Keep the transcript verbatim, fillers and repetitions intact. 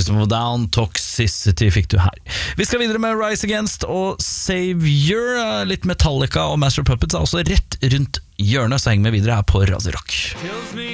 System of a Down, Toxicity fikk du her. Vi skal videre med Rise Against og Savior. Litt Metallica og Master of Puppets er også rett rundt hjørnet, så heng med videre her på Radio Rock.